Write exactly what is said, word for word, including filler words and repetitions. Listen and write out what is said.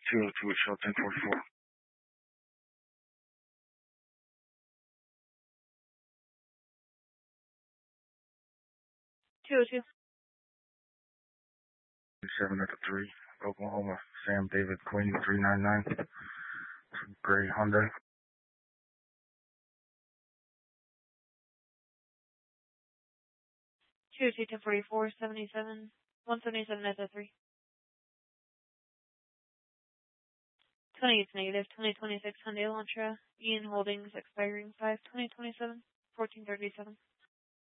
two oh two, show ten forty-four. two oh two. seven at the three, Oklahoma, Sam David Queen, three nine nine, gray Hyundai. two oh two, ten forty-four, seventy-seven, one seventy-seven at the three. twenty-eight negative, twenty twenty-six Hyundai Elantra, Ian Holdings, expiring five twenty twenty-seven, fourteen thirty-seven.